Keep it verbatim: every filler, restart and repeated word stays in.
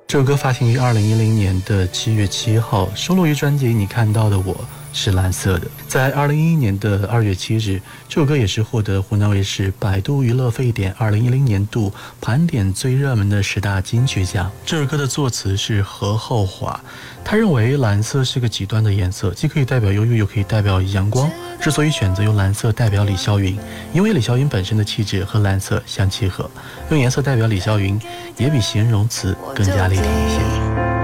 这首歌发行于二零一零年的七月七号，收录于专辑《你看到的我是蓝色的》。在二零一一年的二月七日，这首歌也是获得湖南卫视百度娱乐沸点二零一零年度盘点最热门的十大金曲奖。这首歌的作词是何厚华，他认为蓝色是个极端的颜色，既可以代表忧郁，又可以代表阳光。之所以选择用蓝色代表李霄云，因为李霄云本身的气质和蓝色相契合，用颜色代表李霄云也比形容词更加立体一些。